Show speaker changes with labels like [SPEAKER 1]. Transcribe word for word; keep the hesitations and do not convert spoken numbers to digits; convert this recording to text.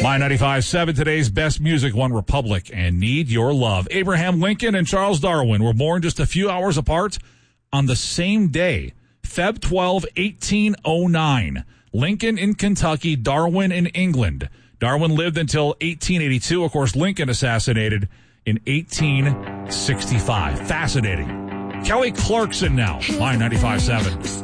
[SPEAKER 1] My ninety-five point seven, today's best music, One Republic and Need Your Love. Abraham Lincoln and Charles Darwin were born just a few hours apart on the same day, February twelfth, eighteen oh nine. Lincoln in Kentucky, Darwin in England. Darwin lived until eighteen eighty-two. Of course, Lincoln assassinated in eighteen sixty-five. Fascinating. Kelly Clarkson now, My ninety-five point seven.